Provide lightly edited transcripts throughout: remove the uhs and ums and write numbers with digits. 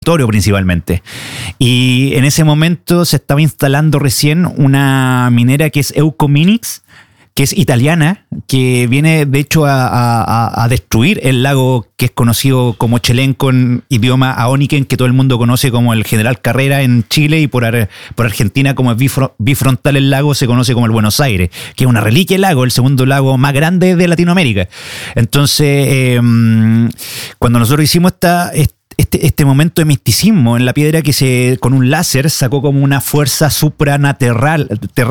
principalmente. Y en ese momento se estaba instalando recién una minera que es Eucominix, que es italiana, que viene de hecho a destruir el lago que es conocido como Chelenco en idioma aóniken, que todo el mundo conoce como el General Carrera en Chile, y por Argentina, como es bifrontal el lago, se conoce como el Buenos Aires, que es una reliquia del lago, el segundo lago más grande de Latinoamérica. Entonces, cuando nosotros hicimos este momento de misticismo en la piedra, que con un láser sacó como una fuerza terrenal,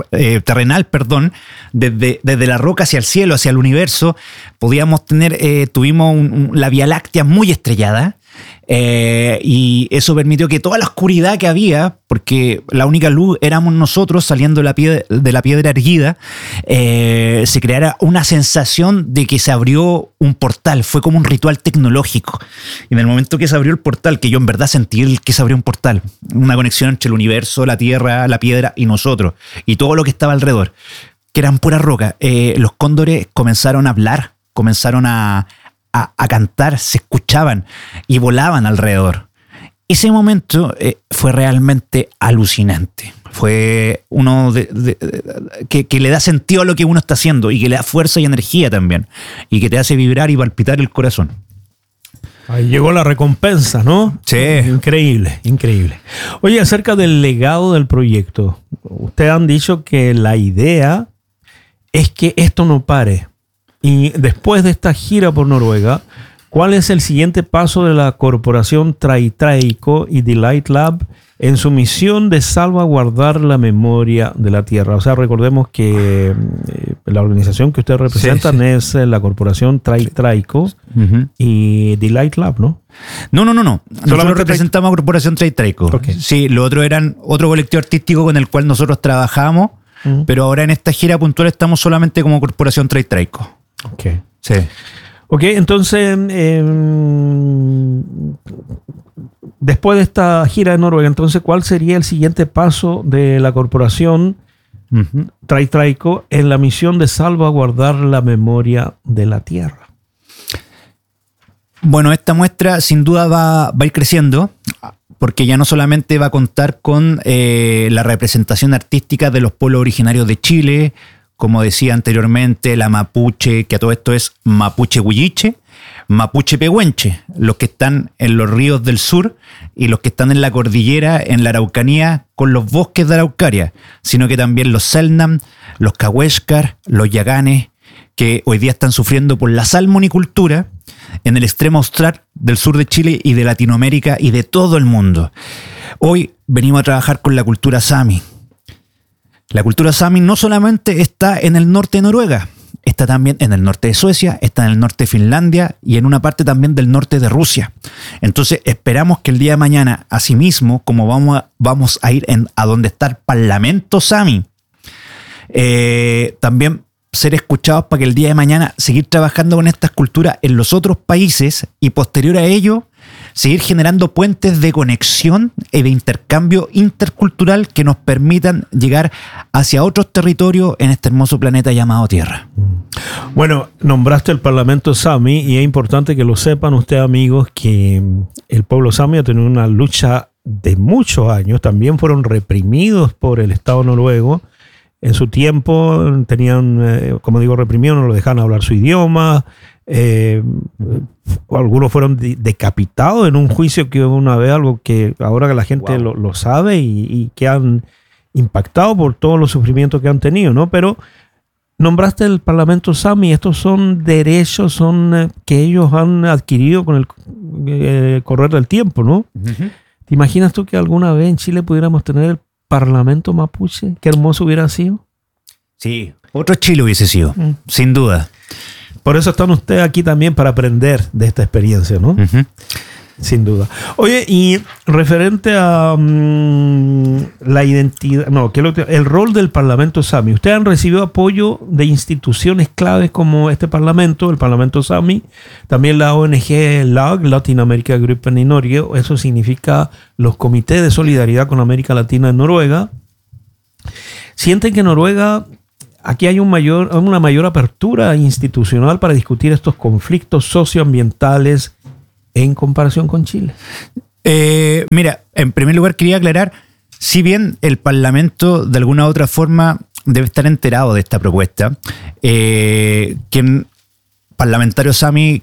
desde la roca hacia el cielo, hacia el universo, tuvimos la Vía Láctea muy estrellada, y eso permitió que toda la oscuridad que había, porque la única luz éramos nosotros saliendo de la piedra erguida, se creara una sensación de que se abrió un portal. Fue como un ritual tecnológico, y en el momento que se abrió el portal, que yo en verdad sentí que se abrió un portal, una conexión entre el universo, la tierra, la piedra y nosotros, y todo lo que estaba alrededor, que eran pura roca. Los cóndores comenzaron a hablar, comenzaron a cantar, se escuchaban y volaban alrededor. Ese momento fue realmente alucinante. Fue uno que le da sentido a lo que uno está haciendo, y que le da fuerza y energía también, y que te hace vibrar y palpitar el corazón. Ahí llegó la recompensa, ¿no? Sí. Increíble, increíble. Oye, acerca del legado del proyecto, ustedes han dicho que la idea es que esto no pare. Y después de esta gira por Noruega, ¿cuál es el siguiente paso de la corporación TriTraeco y Delight Lab en su misión de salvaguardar la memoria de la Tierra? O sea, recordemos que la organización que ustedes representan es la corporación TriTraeco y Delight Lab, ¿no? No. Nosotros representamos a Corporación TriTraeco. Okay. Sí, lo otro eran otro colectivo artístico con el cual nosotros trabajamos, pero ahora en esta gira puntual estamos solamente como Corporación TriTraeco. Ok. Sí. Ok, entonces, después de esta gira de Noruega, entonces, ¿cuál sería el siguiente paso de la corporación TriTraeco en la misión de salvaguardar la memoria de la Tierra? Bueno, esta muestra sin duda va a ir creciendo, porque ya no solamente va a contar con la representación artística de los pueblos originarios de Chile, como decía anteriormente, la mapuche, que a todo esto es mapuche huilliche, mapuche pehuenche, los que están en los ríos del sur y los que están en la cordillera, en la Araucanía, con los bosques de Araucaria, sino que también los selknam, los cahuéscar, los yaganes, que hoy día están sufriendo por la salmonicultura en el extremo austral del sur de Chile y de Latinoamérica y de todo el mundo. Hoy venimos a trabajar con la cultura Sami. La cultura Sami no solamente está en el norte de Noruega, está también en el norte de Suecia, está en el norte de Finlandia y en una parte también del norte de Rusia. Entonces esperamos que el día de mañana, asimismo, como vamos a ir a donde está el Parlamento Sami, también ser escuchados para que el día de mañana seguir trabajando con estas culturas en los otros países, y posterior a ello seguir generando puentes de conexión y de intercambio intercultural que nos permitan llegar hacia otros territorios en este hermoso planeta llamado Tierra. Bueno, nombraste el Parlamento Sami, y es importante que lo sepan ustedes, amigos, que el pueblo Sami ha tenido una lucha de muchos años. También fueron reprimidos por el Estado noruego. En su tiempo tenían, como digo, reprimidos, no lo dejaban hablar su idioma. Algunos fueron decapitados en un juicio que una vez, algo que ahora que la gente lo sabe y que han impactado por todos los sufrimientos que han tenido, ¿no? Pero nombraste el Parlamento Sami. Estos son derechos que ellos han adquirido con el correr del tiempo, ¿no? ¿Te imaginas tú que alguna vez en Chile pudiéramos tener el Parlamento Mapuche? Qué hermoso hubiera sido. Sí, otro Chile hubiese sido, sin duda. Por eso están ustedes aquí también, para aprender de esta experiencia, ¿no? Sin duda. Oye, y referente a la identidad, el rol del Parlamento Sami. Ustedes han recibido apoyo de instituciones claves como este Parlamento, el Parlamento Sami, también la ONG LAG, Latin America Group in Norge. Eso significa los comités de solidaridad con América Latina en Noruega. ¿Sienten que Noruega, aquí hay una mayor apertura institucional para discutir estos conflictos socioambientales en comparación con Chile? Mira, en primer lugar quería aclarar, si bien el Parlamento de alguna u otra forma debe estar enterado de esta propuesta, quien parlamentario sami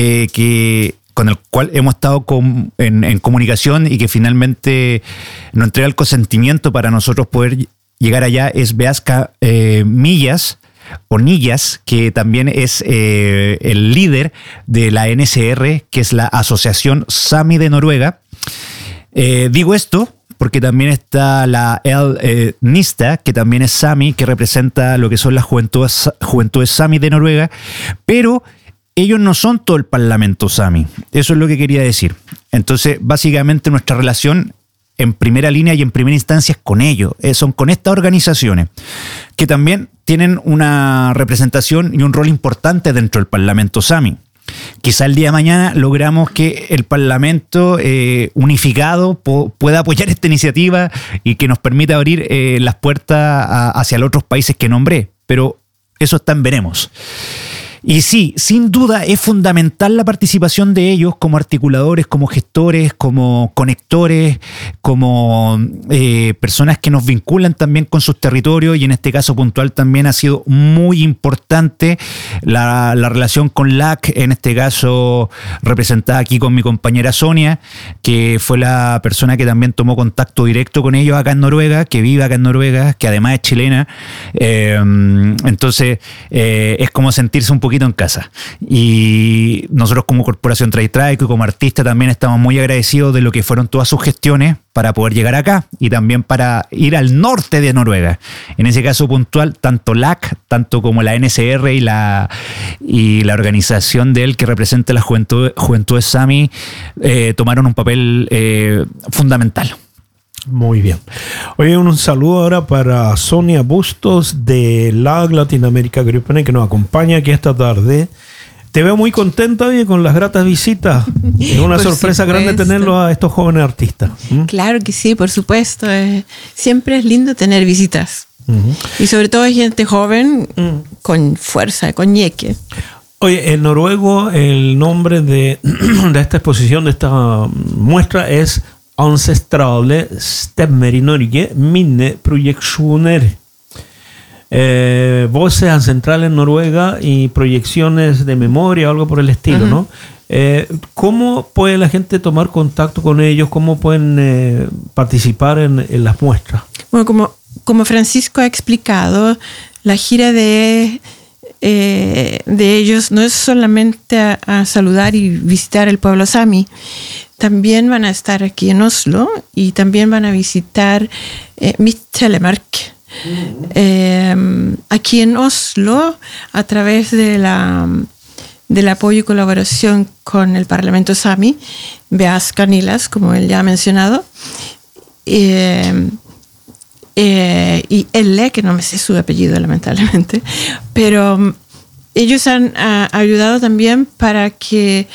con el cual hemos estado en comunicación y que finalmente nos entrega el consentimiento para nosotros poder llegar allá es Beaska Millas, o Nillas, que también es el líder de la NCR, que es la Asociación Sami de Noruega. Digo esto porque también está la Nista, que también es Sami, que representa lo que son las juventudes Sami de Noruega, pero ellos no son todo el parlamento Sami. Eso es lo que quería decir. Entonces, básicamente nuestra relación en primera línea y en primera instancia es con ellos, son con estas organizaciones, que también tienen una representación y un rol importante dentro del Parlamento Sami. Quizá el día de mañana logramos que el Parlamento unificado pueda apoyar esta iniciativa y que nos permita abrir las puertas hacia los otros países que nombré, pero eso está en veremos. Y sí, sin duda es fundamental la participación de ellos como articuladores, como gestores, como conectores, como personas que nos vinculan también con sus territorios, y en este caso puntual también ha sido muy importante la relación con LAC, en este caso representada aquí con mi compañera Sonia, que fue la persona que también tomó contacto directo con ellos acá en Noruega, que vive acá en Noruega, que además es chilena. Entonces es como sentirse un poquito en casa, y nosotros como Corporación Traitraico y como artista también estamos muy agradecidos de lo que fueron todas sus gestiones para poder llegar acá y también para ir al norte de Noruega. En ese caso puntual, tanto LAC, tanto como la NCR y la organización de él que representa la Juventudes Sami tomaron un papel fundamental. Muy bien. Oye, un saludo ahora para Sonia Bustos de LAC Latinoamérica Gruppen, que nos acompaña aquí esta tarde. Te veo muy contenta, oye, con las gratas visitas. Es una sorpresa grande tenerlo a estos jóvenes artistas. Claro que sí, por supuesto. Siempre es lindo tener visitas. Y sobre todo gente joven con fuerza, con ñeque. Oye, en noruego el nombre de esta exposición, de esta muestra es Ancestrale stemmer i Norge, minneprojeksjoner. Voces ancestrales en Noruega y proyecciones de memoria, algo por el estilo, ¿no? ¿Cómo puede la gente tomar contacto con ellos? ¿Cómo pueden participar en las muestras? Bueno, como Francisco ha explicado, la gira de ellos no es solamente a saludar y visitar el pueblo Sami. También van a estar aquí en Oslo y también van a visitar Midt-Telemark. Aquí en Oslo, a través del apoyo y colaboración con el Parlamento Sami, Beaska Nillas, como él ya ha mencionado, y Elle, que no me sé su apellido lamentablemente, pero ellos han ayudado también para que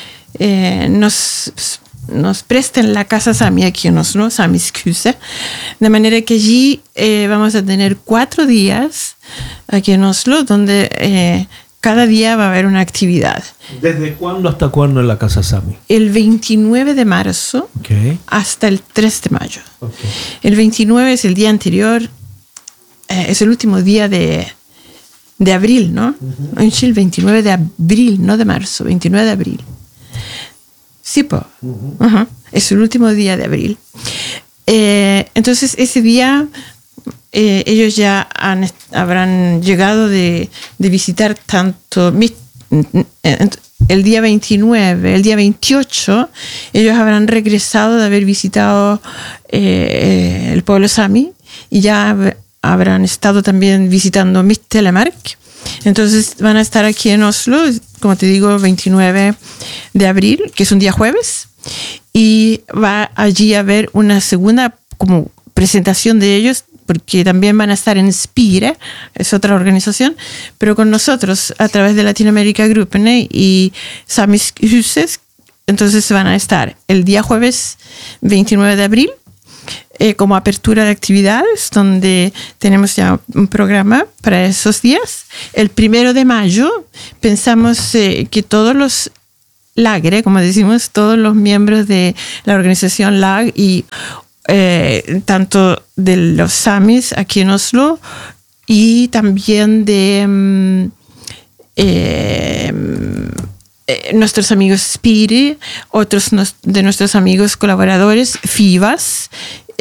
nos presten la casa Sami aquí en Oslo, Samiskhuset, de manera que allí vamos a tener 4 días aquí en Oslo, donde cada día va a haber una actividad. ¿Desde cuándo hasta cuándo en la casa Sami? El 29 de marzo hasta el 3 de mayo. El 29 es el día anterior, es el último día de abril, ¿no? El 29 de abril, no de marzo, 29 de abril. Sí, pues. Es el último día de abril. Entonces, ese día ellos ya habrán llegado de visitar tanto el día 29, el día 28, ellos habrán regresado de haber visitado el pueblo Sami y ya habrán estado también visitando Midt-Telemark. Entonces van a estar aquí en Oslo, como te digo, 29 de abril, que es un día jueves, y va allí a haber una segunda como presentación de ellos, porque también van a estar en Spire, es otra organización, pero con nosotros a través de Latinoamérica Gruppen y Samiskhuset. Entonces van a estar el día jueves 29 de abril, como apertura de actividades, donde tenemos ya un programa para esos días. El 1 de mayo pensamos que todos los Lagre, como decimos, todos los miembros de la organización LAG y tanto de los Samis aquí en Oslo y también de nuestros amigos Spiri, otros de nuestros amigos colaboradores, FIVAS,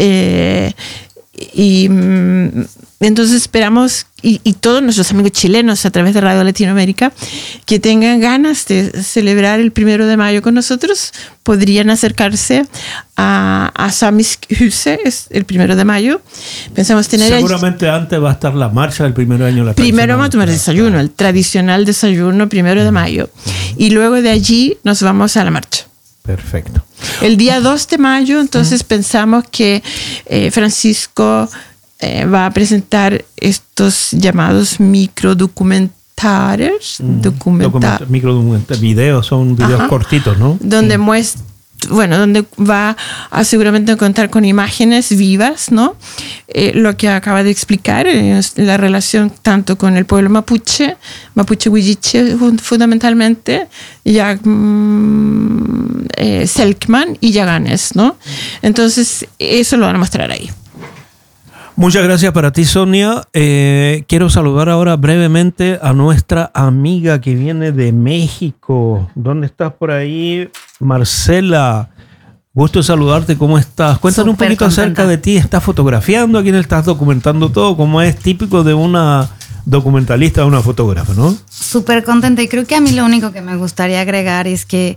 y entonces esperamos, y todos nuestros amigos chilenos a través de Radio Latinoamérica que tengan ganas de celebrar el 1 de mayo con nosotros, podrían acercarse a Samis Huset el 1 de mayo. Pensamos tener seguramente antes va a estar la marcha del 1 de año. Primero vamos a tomar desayuno, el tradicional desayuno 1 de mayo. Y luego de allí nos vamos a la marcha. Perfecto. El día 2 de mayo, entonces pensamos que Francisco va a presentar estos llamados microdocumentales. Videos, son videos cortitos, ¿no? Donde donde va a seguramente contar con imágenes vivas, ¿no? Lo que acaba de explicar, la relación tanto con el pueblo mapuche huilliche fundamentalmente, Selkman y Yaganes, ¿no? Entonces, eso lo van a mostrar ahí. Muchas gracias para ti, Sonia. Quiero saludar ahora brevemente a nuestra amiga que viene de México. ¿Dónde estás por ahí? Marcela, gusto saludarte. ¿Cómo estás? Cuéntanos un poquito acerca de ti. ¿Estás fotografiando? ¿A quién estás documentando todo? Como es típico de una documentalista, de una fotógrafa, ¿no? Súper contenta. Y creo que a mí lo único que me gustaría agregar es que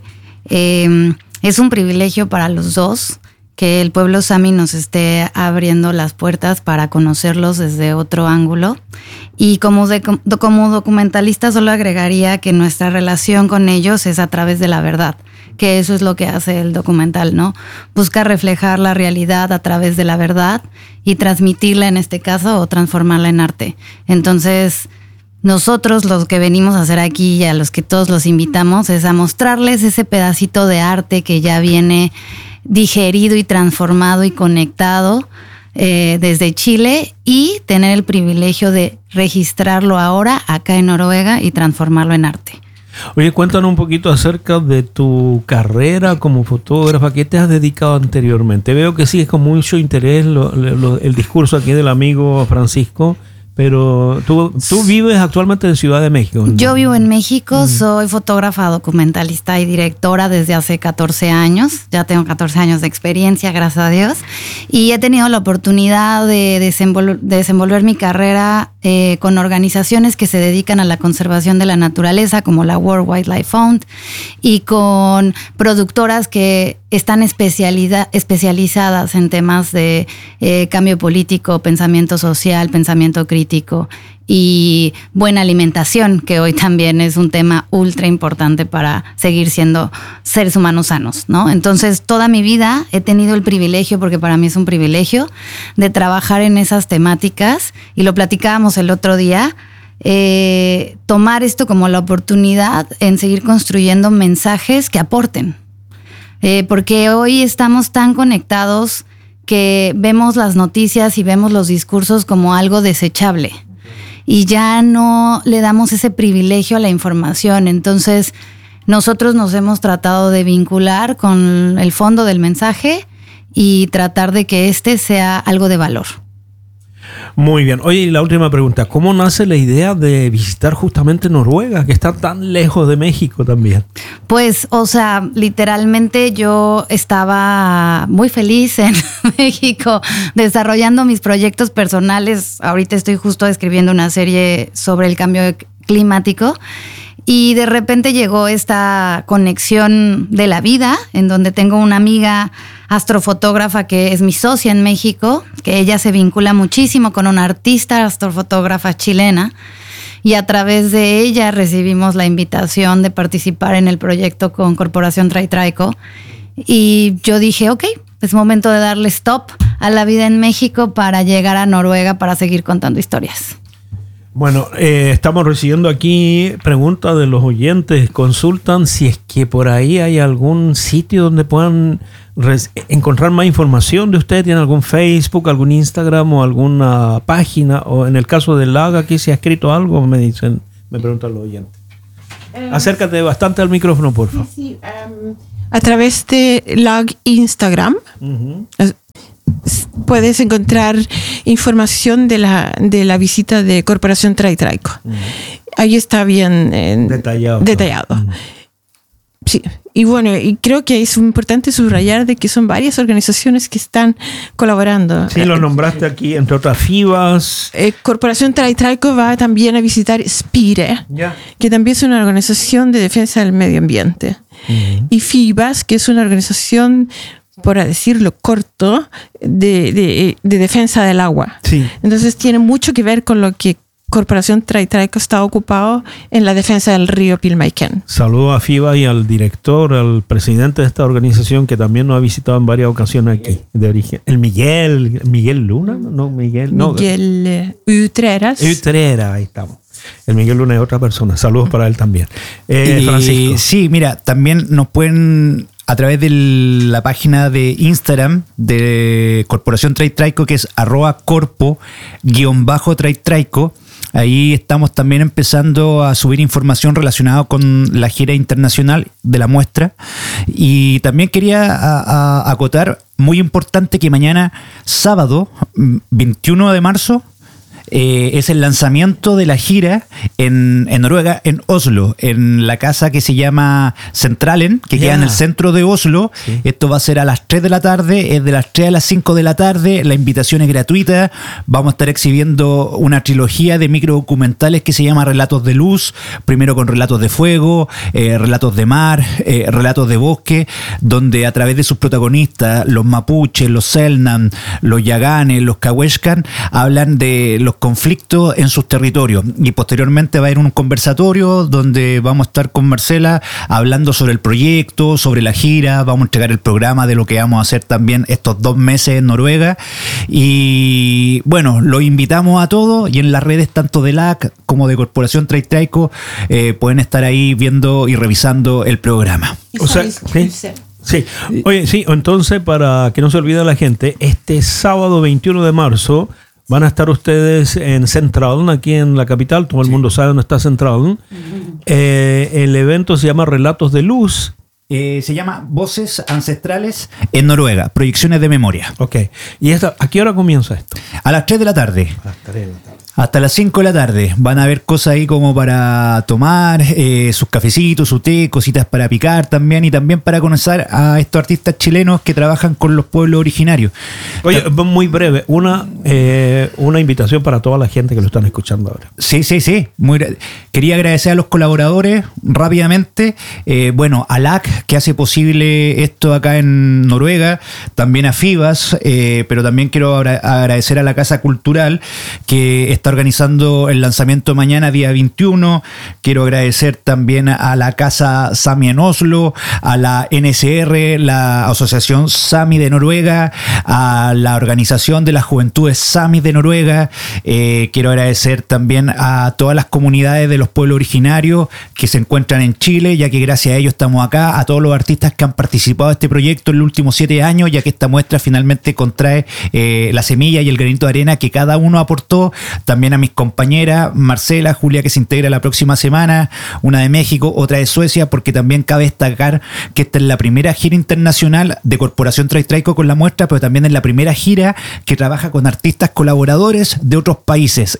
es un privilegio para los dos que el pueblo Sami nos esté abriendo las puertas para conocerlos desde otro ángulo. Y como documentalista solo agregaría que nuestra relación con ellos es a través de la verdad, que eso es lo que hace el documental, ¿no? Busca reflejar la realidad a través de la verdad y transmitirla en este caso o transformarla en arte. Entonces, nosotros los que venimos a hacer aquí y a los que todos los invitamos es a mostrarles ese pedacito de arte que ya viene digerido y transformado y conectado desde Chile y tener el privilegio de registrarlo ahora acá en Noruega y transformarlo en arte. Oye, cuéntanos un poquito acerca de tu carrera como fotógrafa. ¿Qué te has dedicado anteriormente? Veo que sigues con mucho interés el discurso aquí del amigo Francisco. Pero tú vives actualmente en Ciudad de México, ¿no? Yo vivo en México, soy fotógrafa, documentalista y directora desde hace 14 años. Ya tengo 14 años de experiencia, gracias a Dios. Y he tenido la oportunidad de desenvolver mi carrera con organizaciones que se dedican a la conservación de la naturaleza, como la World Wildlife Fund, y con productoras que están especializadas en temas de cambio político, pensamiento social, pensamiento crítico y buena alimentación, que hoy también es un tema ultra importante para seguir siendo seres humanos sanos, ¿no? Entonces, toda mi vida he tenido el privilegio, porque para mí es un privilegio, de trabajar en esas temáticas, y lo platicábamos el otro día, tomar esto como la oportunidad en seguir construyendo mensajes que aporten. Porque hoy estamos tan conectados que vemos las noticias y vemos los discursos como algo desechable y ya no le damos ese privilegio a la información. Entonces, nosotros nos hemos tratado de vincular con el fondo del mensaje y tratar de que este sea algo de valor. Muy bien. Oye, y la última pregunta. ¿Cómo nace la idea de visitar justamente Noruega, que está tan lejos de México también? Pues, o sea, literalmente yo estaba muy feliz en México desarrollando mis proyectos personales. Ahorita estoy justo escribiendo una serie sobre el cambio climático. Y de repente llegó esta conexión de la vida, en donde tengo una amiga astrofotógrafa que es mi socia en México, que ella se vincula muchísimo con una artista astrofotógrafa chilena, y a través de ella recibimos la invitación de participar en el proyecto con Corporación Traitraico. Y yo dije, ok, es momento de darle stop a la vida en México para llegar a Noruega para seguir contando historias. Bueno, estamos recibiendo aquí preguntas de los oyentes. Consultan si es que por ahí hay algún sitio donde puedan encontrar más información de ustedes. ¿Tienen algún Facebook, algún Instagram o alguna página? O en el caso de LAG, aquí se ha escrito algo, me preguntan los oyentes. Acércate bastante al micrófono, por favor. Sí, a través de la Instagram puedes encontrar información de la visita de Corporación TRAITRAICO. Ahí está bien detallado. Sí, y bueno, y creo que es importante subrayar de que son varias organizaciones que están colaborando. Sí, lo nombraste aquí, entre otras FIBAS. Corporación TRAITRAICO va también a visitar SPIRE, que también es una organización de defensa del medio ambiente. Y FIBAS, que es una organización, por decirlo corto, de defensa del agua. Sí. Entonces tiene mucho que ver con lo que Corporación TRAITRAICO está ocupado en la defensa del río Pilmaiquén. Saludo a FIBA y al director, al presidente de esta organización que también nos ha visitado en varias ocasiones aquí, de origen. El Miguel Luna, no Miguel, no. Miguel Utreras. Utreras, ahí estamos. El Miguel Luna es otra persona. Saludos para él también. Francisco. Sí, mira, también nos pueden a través de la página de Instagram de Corporación TRAITRAICO, que es @corpo_TRAITRAICO. Ahí estamos también empezando a subir información relacionada con la gira internacional de la muestra. Y también quería acotar, muy importante, que mañana, sábado, 21 de marzo, es el lanzamiento de la gira en Noruega, en Oslo, en la casa que se llama Centralen, que queda en el centro de Oslo. Sí. Esto va a ser a las 3 de la tarde, es de las 3 a las 5 de la tarde, la invitación es gratuita. Vamos a estar exhibiendo una trilogía de microdocumentales que se llama Relatos de Luz, primero con relatos de fuego, relatos de mar, relatos de bosque, donde a través de sus protagonistas, los mapuches, los selknam, los yaganes, los cahuéscan, hablan de los conflictos en sus territorios. Y posteriormente va a haber un conversatorio donde vamos a estar con Marcela hablando sobre el proyecto, sobre la gira. Vamos a entregar el programa de lo que vamos a hacer también estos 2 meses en Noruega. Y bueno, los invitamos a todos, y en las redes tanto de LAC como de Corporación TRAITRAICO pueden estar ahí viendo y revisando el programa. O sea, sí. Oye, sí, entonces, para que no se olvide la gente, este sábado 21 de marzo van a estar ustedes en Central, aquí en la capital. Todo el mundo sabe dónde está Central. El evento se llama Relatos de Luz. Se llama Voces Ancestrales en Noruega, proyecciones de memoria. Ok. ¿Y a qué hora comienza esto? A las 3 de la tarde. A las 3 de la tarde. Hasta las 5 de la tarde. Van a haber cosas ahí como para tomar, sus cafecitos, su té, cositas para picar también, y también para conocer a estos artistas chilenos que trabajan con los pueblos originarios. Oye, muy breve, una invitación para toda la gente que lo están escuchando ahora. Sí. Quería agradecer a los colaboradores rápidamente. Bueno, a LAC, que hace posible esto acá en Noruega, también a FIBAS, pero también quiero agradecer a la Casa Cultural, que está organizando el lanzamiento mañana, día 21. Quiero agradecer también a la Casa Sami en Oslo, a la NSR, la Asociación Sami de Noruega, a la Organización de las Juventudes Sami de Noruega. Quiero agradecer también a todas las comunidades de los pueblos originarios que se encuentran en Chile, ya que gracias a ellos estamos acá, a todos los artistas que han participado de este proyecto en los últimos 7 años, ya que esta muestra finalmente contrae la semilla y el granito de arena que cada uno aportó. También a mis compañeras Marcela, Julia, que se integra la próxima semana, una de México, otra de Suecia, porque también cabe destacar que esta es la primera gira internacional de Corporación TRAITRAICO con la muestra, pero también es la primera gira que trabaja con artistas colaboradores de otros países,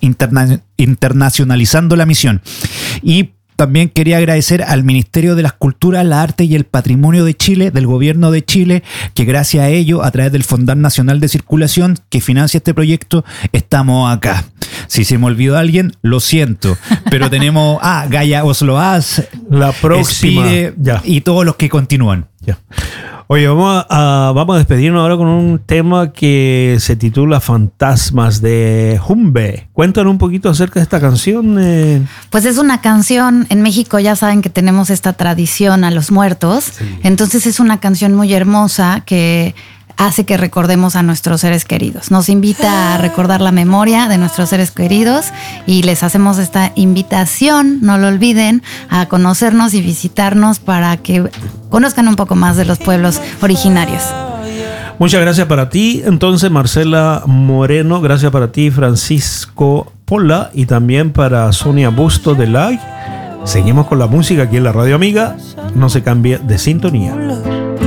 internacionalizando la misión. Y también quería agradecer al Ministerio de las Culturas, la Arte y el Patrimonio de Chile, del Gobierno de Chile, que gracias a ello, a través del Fondar Nacional de Circulación, que financia este proyecto, estamos acá. Si se me olvidó alguien, lo siento, pero tenemos Gaia Oslo As, la próxima, Spire, y todos los que continúan. Ya. Oye, vamos a despedirnos ahora con un tema que se titula Fantasmas, de Humbe. Cuéntanos un poquito acerca de esta canción. Pues es una canción, en México ya saben que tenemos esta tradición a los muertos, sí. Entonces es una canción muy hermosa que hace que recordemos a nuestros seres queridos. Nos invita a recordar la memoria de nuestros seres queridos y les hacemos esta invitación, no lo olviden, a conocernos y visitarnos para que conozcan un poco más de los pueblos originarios. Muchas gracias para ti, entonces, Marcela Moreno. Gracias para ti, Francisco Pola, y también para Sonia Busto de LAC. Seguimos con la música aquí en la Radio Amiga. No se cambie de sintonía.